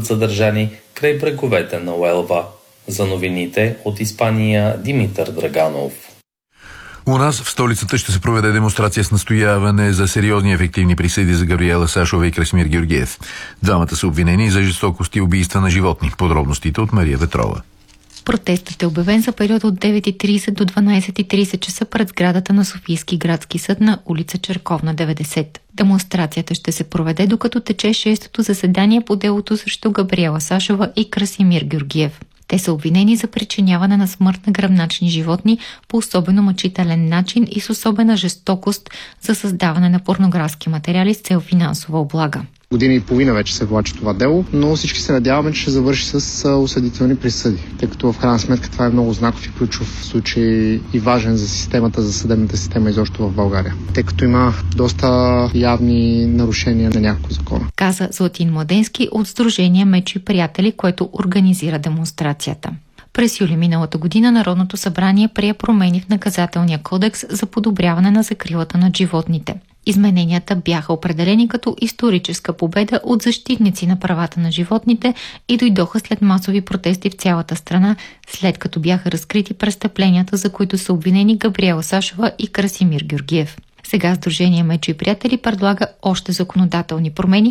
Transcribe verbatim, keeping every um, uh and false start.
бъдат задържани край бреговете на Уелва. За новините от Испания Димитър Драганов. У нас в столицата ще се проведе демонстрация с настояване за сериозни и ефективни присъди за Габриела Сашова и Красимир Георгиев. Двамата са обвинени за жестокост и убийства на животни. Подробностите от Мария Ветрова. Протестът е обявен за период от девет и трийсет до дванайсет и трийсет часа пред сградата на Софийски градски съд на улица Черковна деветдесет. Демонстрацията ще се проведе докато тече шестото заседание по делото срещу Габриела Сашова и Красимир Георгиев. Те са обвинени за причиняване на смърт на гръбначни животни по особено мъчителен начин и с особена жестокост за създаване на порнографски материали с цел финансова облага. Година и половина вече се влачи това дело, но всички се надяваме, че ще завърши с осъдителни присъди, тъй като в крайна сметка това е много знаков и ключов случай и важен за системата, за съдебната система изобщо в България, тъй като има доста явни нарушения на няколко закона. Каза Златин Младенски от Сдружение Мечо и приятели, което организира демонстрацията. През юли миналата година Народното събрание прие промени в наказателния кодекс за подобряване на закрилата над животните. Измененията бяха определени като историческа победа от защитници на правата на животните и дойдоха след масови протести в цялата страна, след като бяха разкрити престъпленията, за които са обвинени Габриела Сашова и Красимир Георгиев. Сега Сдружение Мечо и приятели предлага още законодателни промени,